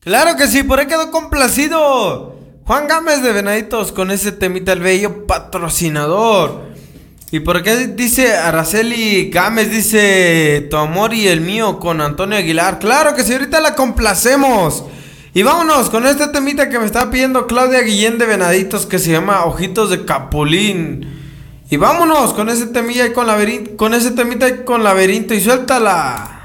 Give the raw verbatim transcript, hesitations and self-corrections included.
Claro que sí, por ahí quedó complacido Juan Gámez de Venaditos con ese temita, el bello patrocinador. Y por acá dice Araceli Gámez, dice tu amor y el mío con Antonio Aguilar. Claro que sí, ahorita la complacemos. Y vámonos con este temita que me está pidiendo Claudia Guillén de Venaditos, que se llama Ojitos de Capulín. Y vámonos con ese temilla y con laberinto, con ese temita y con laberinto y suéltala.